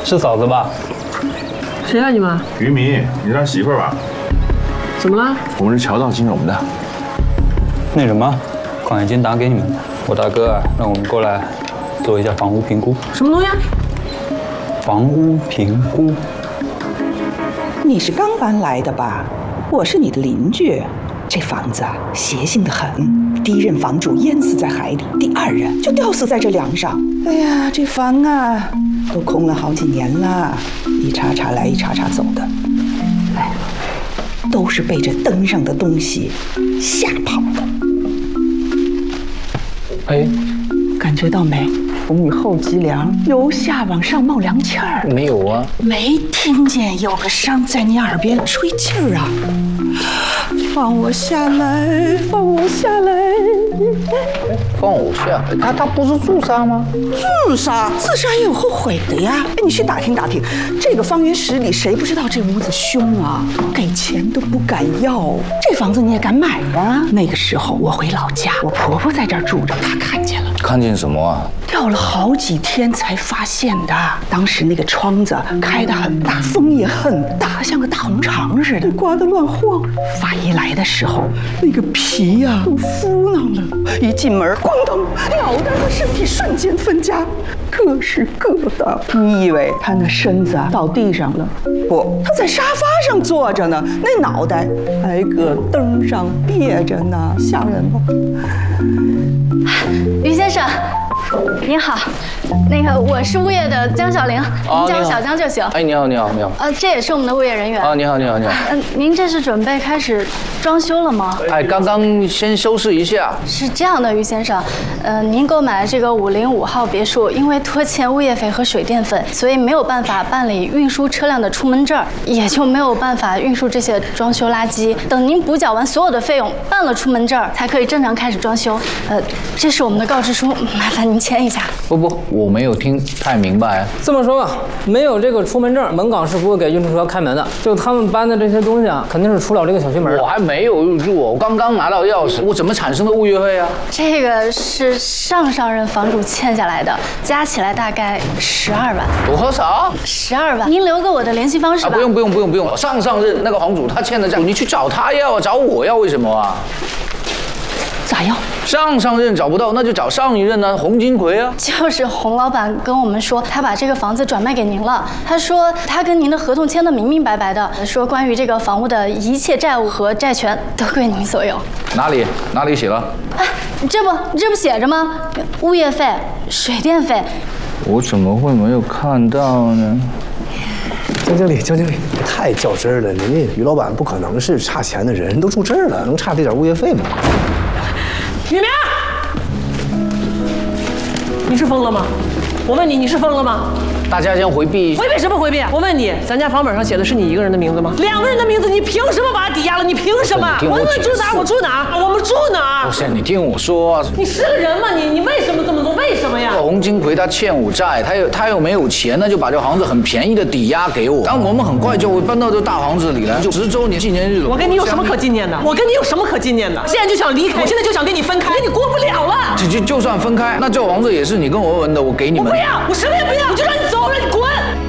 是嫂子吧？ 谁啊你们？ 于明，你是他媳妇儿吧？ 怎么了？ 我们是乔道金融的。 那什么，款已经打给你们了。我大哥啊，让我们过来做一下房屋评估。 什么东西啊？ 房屋评估。 你是刚搬来的吧？我是你的邻居。这房子啊，邪性的很。第一任房主淹死在海里，第二任就吊死在这梁上。哎呀，这房啊，都空了好几年了，一茬茬来，一茬茬走的。哎，都是被这灯上的东西吓跑的。 哎， 感觉到没？从你后脊梁由下往上冒凉气儿。 没有啊。 没听见有个声在你耳边吹气儿啊？放我下来，放我下来！ 放我下来？他不是自杀吗？ 自杀也有后悔的呀！哎，你去打听打听，这个方圆10里谁不知道这屋子凶啊？给钱都不敢要，这房子你也敢买呀？那个时候我回老家，我婆婆在这儿住着，她看见了。 看见什么啊？ 吊了好几天才发现的。当时那个窗子开得很大，风也很大，像个大红肠似的，刮得乱晃。法医来的时候，那个皮呀都敷囊了。一进门，咣当，脑袋和身体瞬间分家，各是各的。你以为他那身子倒地上了？不，他在沙发上坐着呢，那脑袋还搁灯上别着呢，吓人不？ 于先生，您好，那个我是物业的江小玲，您叫我小江就行。 哎，你好，你好，你好。 这也是我们的物业人员。 你好，你好，你好。 您这是准备开始装修了吗？ 哎，刚刚先修饰一下。 是这样的，于先生，您购买这个505号别墅，因为拖欠物业费和水电费，所以没有办法办理运输车辆的出门证，也就没有办法运输这些装修垃圾。等您补缴完所有的费用，办了出门证，才可以正常开始装修。这是我们的告知书，麻烦您签一下。 不，我没有听太明白。 这么说吧，没有这个出门证，门岗是不会给运输车开门的。就他们搬的这些东西啊，肯定是出了这个小区门。 我还没有入住，我刚刚拿到钥匙，我怎么产生的物业费啊？这个是上任房主欠下来的，加起来大概12万。 多少 ？12万。您留个我的联系方式吧。 不用，上任那个房主他欠的债，你去找他要啊，找我要，为什么啊？ 咋样？ 上任找不到，那就找上一任呢，洪金奎啊。 就是洪老板跟我们说，他把这个房子转卖给您了。他说他跟您的合同签得明明白白的，说关于这个房屋的一切债务和债权都归您所有。 哪里写了？ 哎，这不写着吗？物业费、水电费。 我怎么会没有看到呢？ 江经理，太较真儿了！人家于老板不可能是差钱的人，都住这儿了，能差这点物业费吗？ 雨明，你是疯了吗？我问你，你是疯了吗？ 大家先回避。 回避什么回避？我问你，咱家房本上写的是你一个人的名字吗？2个人的名字，你凭什么把它抵押了？你凭什么？我问住哪儿，我住哪儿，我们住哪儿？ 不是，你听我说。 你是个人吗？你为什么这么做？为什么呀？ 洪金奎他欠我债，他又没有钱，那就把这房子很便宜的抵押给我。然后我们很快就会搬到这大房子里来，就10周年纪念日了。 我跟你有什么可纪念的？我跟你有什么可纪念的？现在就想离开，我现在就想跟你分开，跟你过不了了。 就算分开，那这房子也是你跟文文的，我给你们。 我不要，我什么也不要，我就让你走了，你滚！